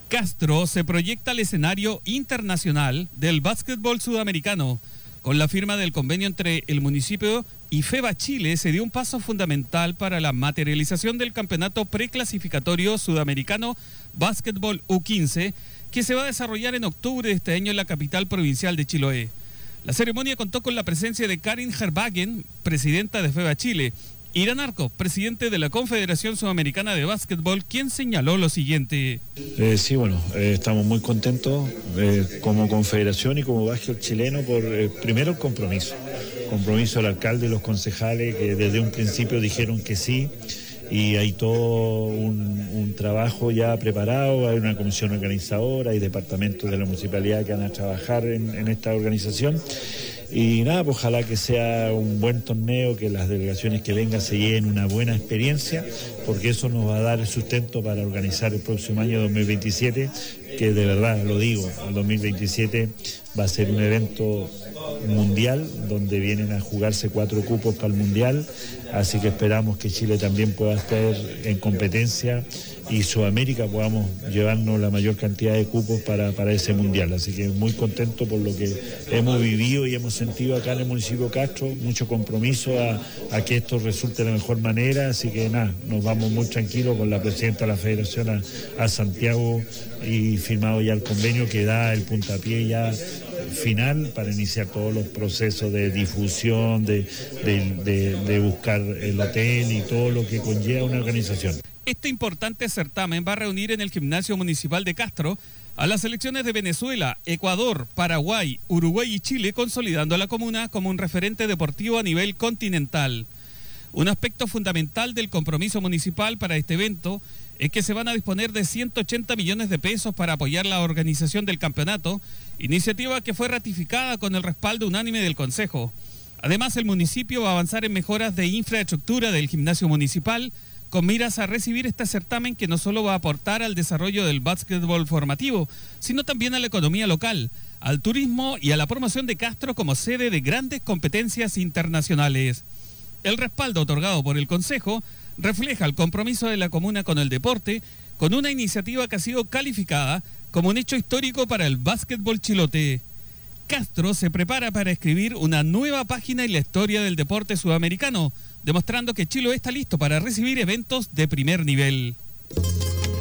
Castro se proyecta al escenario internacional del básquetbol sudamericano. Con la firma del convenio entre el municipio y FEBA Chile se dio un paso fundamental para la materialización del campeonato preclasificatorio sudamericano Básquetbol U15, que se va a desarrollar en octubre de este año en la capital provincial de Chiloé. La ceremonia contó con la presencia de Karin Herbagen, presidenta de FEBA Chile, Irán Arco, presidente de la Confederación Sudamericana de Básquetbol, quien señaló lo siguiente. Estamos muy contentos como confederación y como básquetbol chileno por primero el compromiso del alcalde y los concejales que desde un principio dijeron que sí, y hay todo un trabajo ya preparado, hay una comisión organizadora, hay departamentos de la municipalidad que van a trabajar en esta organización. Y nada, pues ojalá que sea un buen torneo, que las delegaciones que vengan se lleven una buena experiencia, porque eso nos va a dar el sustento para organizar el próximo año 2027, que de verdad lo digo, el 2027 va a ser un evento mundial, donde vienen a jugarse 4 cupos para el mundial, así que esperamos que Chile también pueda estar en competencia y Sudamérica podamos llevarnos la mayor cantidad de cupos para ese mundial. Así que muy contento por lo que hemos vivido y hemos sentido acá en el municipio de Castro, mucho compromiso a que esto resulte de la mejor manera, así que nada, nos vamos muy tranquilos con la presidenta de la federación a Santiago, y firmado ya el convenio que da el puntapié ya final para iniciar todos los procesos de difusión, de buscar el hotel y todo lo que conlleva una organización. Este importante certamen va a reunir en el Gimnasio Municipal de Castro a las selecciones de Venezuela, Ecuador, Paraguay, Uruguay y Chile, consolidando a la comuna como un referente deportivo a nivel continental. Un aspecto fundamental del compromiso municipal para este evento es que se van a disponer de 180 millones de pesos para apoyar la organización del campeonato, iniciativa que fue ratificada con el respaldo unánime del Consejo. Además, el municipio va a avanzar en mejoras de infraestructura del gimnasio municipal, con miras a recibir este certamen que no solo va a aportar al desarrollo del básquetbol formativo, sino también a la economía local, al turismo y a la promoción de Castro como sede de grandes competencias internacionales. El respaldo otorgado por el Consejo refleja el compromiso de la comuna con el deporte, con una iniciativa que ha sido calificada como un hecho histórico para el básquetbol chilote. Castro se prepara para escribir una nueva página en la historia del deporte sudamericano, demostrando que Chile está listo para recibir eventos de primer nivel.